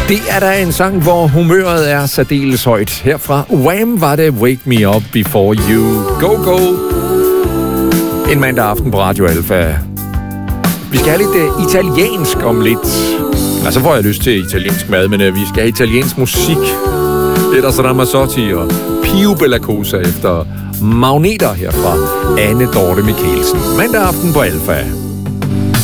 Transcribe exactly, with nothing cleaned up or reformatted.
Det er da en sang, hvor humøret er særdeles højt. Herfra Wham var det Wake Me Up Before You Go Go. En mandag aften på Radio Alfa. Vi skal have lidt uh, italiensk om lidt. Ja, så får jeg lyst til italiensk mad, men uh, vi skal have italiensk musik. Eros Ramazzotti og Pio Bellacosa efter Magneter herfra Anne Dorte Mikkelsen. Mandag aften på Alfa.